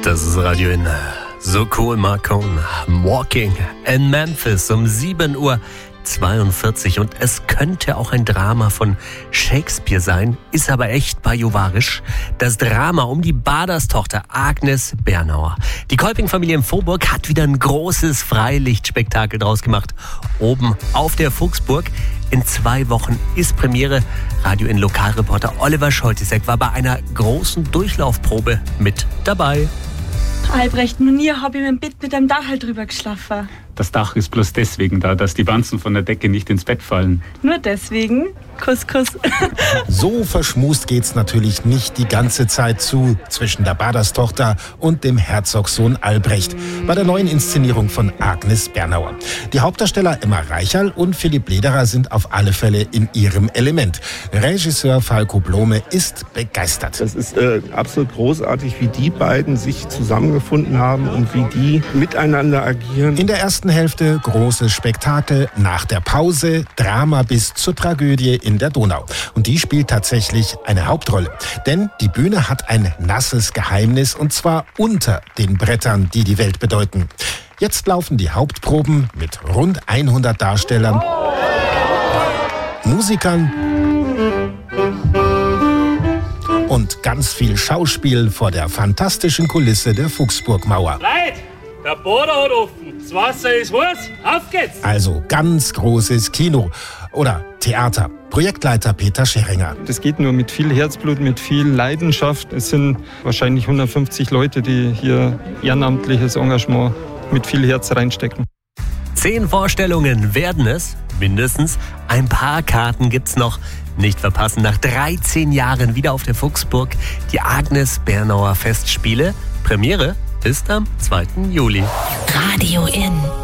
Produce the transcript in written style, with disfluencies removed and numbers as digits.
Das ist Radio in So Cool Marcone. Walking in Memphis um 7:42 Uhr. Und es könnte auch ein Drama von Shakespeare sein, ist aber echt bajuwarisch. Das Drama um die Baderstochter Agnes Bernauer. Die Kolping-Familie in Vorburg hat wieder ein großes Freilichtspektakel draus gemacht. Oben auf der Fuchsburg. In 2 Wochen ist Premiere. Radio in Lokalreporter Oliver Scholtisek war bei einer großen Durchlaufprobe mit dabei. Albrecht, noch nie habe ich mein Bett mit einem Dach drüber geschlafen. Das Dach ist bloß deswegen da, dass die Wanzen von der Decke nicht ins Bett fallen. Nur deswegen? Kuss, Kuss. So verschmust geht's natürlich nicht die ganze Zeit zu zwischen der Baderstochter und dem Herzogssohn Albrecht bei der neuen Inszenierung von Agnes Bernauer. Die Hauptdarsteller Emma Reicherl und Philipp Lederer sind auf alle Fälle in ihrem Element. Regisseur Falco Blome ist begeistert. Das ist absolut großartig, wie die beiden sich zusammengefunden haben und wie die miteinander agieren. In der ersten Hälfte großes Spektakel, nach der Pause Drama bis zur Tragödie in der Donau. Und die spielt tatsächlich eine Hauptrolle. Denn die Bühne hat ein nasses Geheimnis, und zwar unter den Brettern, die die Welt bedeuten. Jetzt laufen die Hauptproben mit rund 100 Darstellern, Musikern und ganz viel Schauspiel vor der fantastischen Kulisse der Fuchsburgmauer. Leute, der Boden hat offen, das Wasser ist heiß, auf geht's! Also ganz großes Kino oder Theater. Projektleiter Peter Scheringer. Das geht nur mit viel Herzblut, mit viel Leidenschaft. Es sind wahrscheinlich 150 Leute, die hier ehrenamtliches Engagement mit viel Herz reinstecken. 10 Vorstellungen werden es, mindestens. Ein paar Karten gibt's noch. Nicht verpassen, nach 13 Jahren wieder auf der Fuchsburg die Agnes Bernauer Festspiele. Premiere ist am 2. Juli. Radio in